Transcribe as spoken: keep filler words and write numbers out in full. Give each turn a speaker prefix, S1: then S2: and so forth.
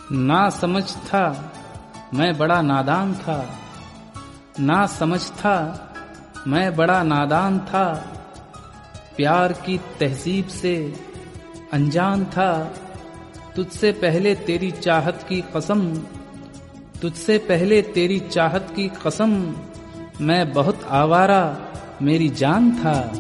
S1: ना समझ था मैं बड़ा नादान था, ना समझ था मैं बड़ा नादान था, प्यार की तहजीब से अनजान था। तुझसे पहले तेरी चाहत की कसम, तुझसे पहले तेरी चाहत की कसम, मैं बहुत आवारा मेरी जान था।